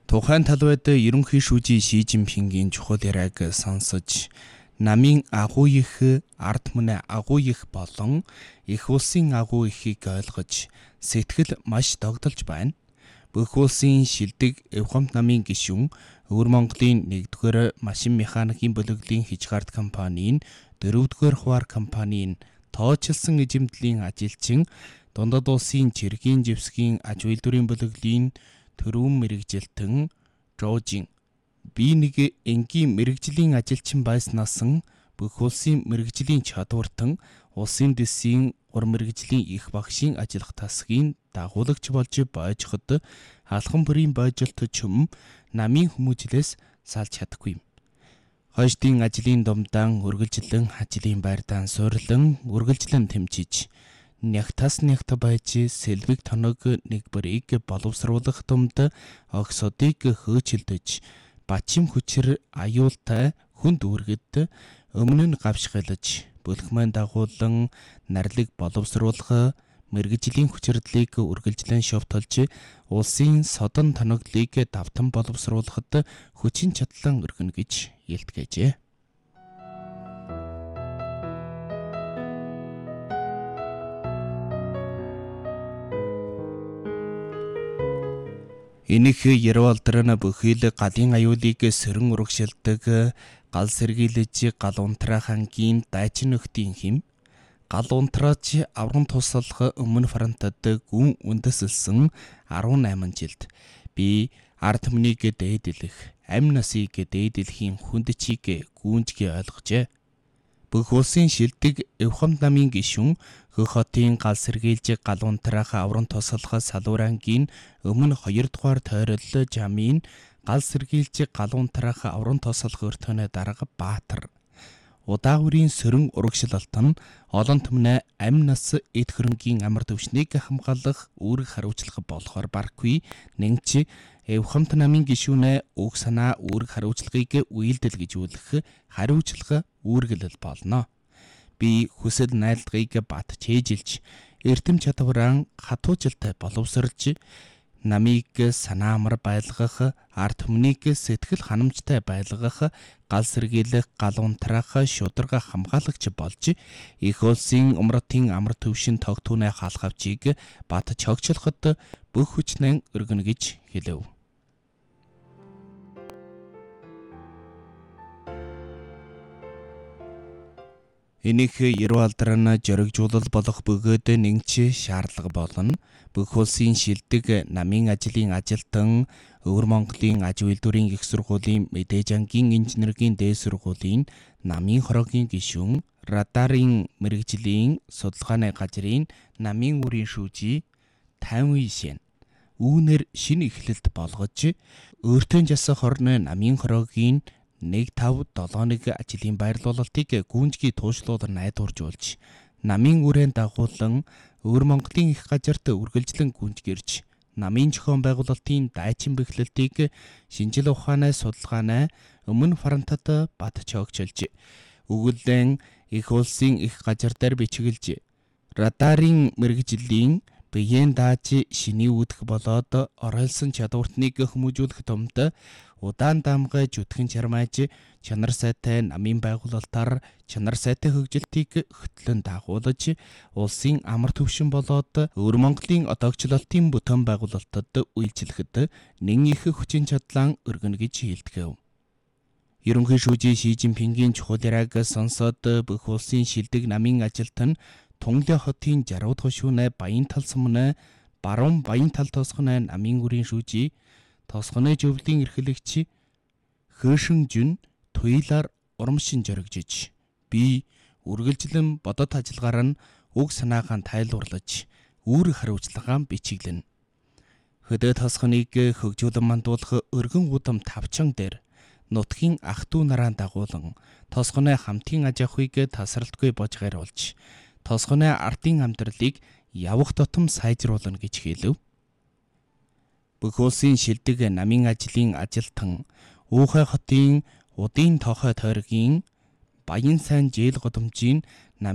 Тухайн талбайд ерөнхий шүүжий Ши Жинпингийн чухал яриаг сонсож, намын агуу их, ард түмний агуу их болон их улсын агуу ихийг ойлгож, сэтгэл маш догдолж байна. Бүх улсын шилдэг Эвхомт намын гишүүн Өвөр Монголын 1-р машин механикийн бүлэглэлийн Хижгард компанийн 4-р хуваар компанийн тооцолсон эзэмдлийн ажилчин, Дундад улсын Цэргийн Живсгийн аж үйлдвэрийн бүлэглэлийн төрүүн мэргэжилтэн Жожин би нэг энгийн мэргэжлийн ажилчин байснаас бүх улсын мэргэжлийн чадвартан улсын дэсийн ур мэргэжлийн их багшийн ажиллах тасгийн дагуулагч болж бойжоход алхан бүрийн бойжилт чөм намын хүмүүжлээс салж чадахгүй юм. Хойштын ажлын думдаан үргэлжлэн ажлын байрдаан суурлан үргэлжлэн тэмчиж нягтас нягт байж сэлбэг тоног нэг бүрийг боловсруулах думд огсодыг хөөчилдөж бачим хүчээр аюултай хүнд үүргэд өмнө нь гавшгайлж бөлхмэн дагуулан нарлиг боловсруулах мэргэжлийн хүчирдлийг үргэлжлэн шовтолж улсын содон тоноглыг давтан боловсруулахад хүчин чадлан өргөнө гэж илтгэжээ. Энэх Ервалдрын бүхэл галын аюулыг сөрөн урагшилдаг гал сэргийлж гал унтрах ангийн дайчин нөхдийн хэм гал унтраач аврам туслах өмнө фронтод гүн үндэслсэн 18 жилд би ард түмнийг дээдлэх амь насыг дээдлэхийн хүндчийг гүнжгий ойлгожээ. Бүх улсын шилдэг Эвхомт намын гишүүн Хөх хотын гал сэргийлж гал унтрах аврам туслах салуурангийн өмнө 2 дугаар тойрол жамын гал сэргийлж гал унтрах аврам туслах өртөөний дарга Баатар удаагүрийн сөрөн урагшлалт нь олон түмний амь нас эд хөрөнгийн амар төвшнийг хамгаалах үүрэг хариуцлага болохоор баргүй нэгч Эвхомт намын гишүүнээ үг санаа үүрэг хариуцлагыг үйлдэл гэж үлдэх хариуцлага үүргэлэл болно. Би хүсэл найдлагыг бат чэжилж эрдэм чадвараа хатуужилтай боловсролж намыг санаа амар байлгах, ард түмнийг сэтгэл ханамжтай байлгах, гал сэргийлэх, гал унтрах, шударга хамгаалагч болж их улсын умратын амар төвшин тогтууны хаалх авчийг бат чогчлоход бүх хүчнээ өргөнө гэж хэлэв. Энэх Ервалдрын жоригжуулал болох бөгөөд нэгч шаардлага болно. Бүх улсын шилдэг намын ажлын ажилтан Өвөр Монголын аж үйлдвэрийн их сургуулийн мэдээж ангийн инженерийн дээд сургуулийн намын хорогийн гишүүн радарын мэргэжлийн судалгааны газрын намын үрийн шүүжий Тайван Шэн үүнэр шинэ эхлэлт болгож өөртөө жасах хорны намын хорогийн 1-5-7 ажлын байрлуулалтыг гүнжгий туушлуулан найдваржуулж намын үрэн дагуулан Өвөр Монголын их газарт үргэлжлэн гүнжгэрж намын зохион байгуулалтын дайчин бэхлэлтийг шинжил ухааны судалгааны өмнө фронтод бат чогчилж өгүүлэн их улсын их газар дээр бичгэлж радарын мэргэжлийн биеийн дааж шиний үүдэх болоод оройлсон чадвартныг хүмүүжүүлэх томд удаан дамгай зүтгэн чармайж чанар сайтай намын байгуулалтаар чанар сайтай хөгжилтийг хөтлөн дагуулж улсын амар төвшин болоод Өвөр Монголын одоогчлолтын бүтээн байгуулалтад үйлчлэхэд нэн их хүчин чадлаа өргөнө гэж хэлтгэв. Ерөнхий шүүжий Ши Жинпингийн чухал яриаг сонсоод бүх улсын шилдэг намын ажилтан Тунгалын хотын 60 дахь шүүнэ Баян тал сумны баруун Баян тал тосгоны намын үрийн шүүжий тосгоны зөвлөлийн эрхлэгч Хөөшин Жүн туйлаар урамшин жоригжиж би үргэлжлэн бодот ажиллагаар нь үг санаагаа тайлбарлаж үүрэг хариуцлагаа бичиглэнэ. Хөдөө тосгоныг хөгжүүлэн мандуулах өргөн удам тавчан дээр нутгийн ах トゥ нараа дагуулan тосгоны хамтын аж ахуйг тасралтгүй бож гариулж тосгоны ардын амьдралыг явах тутам сайжруулна гэж хэлв. Бүх улсын шилдэг намын ажлын ажилтан Уухай хотын удын тоохой тойргийн Баян сайн жээл годомжийн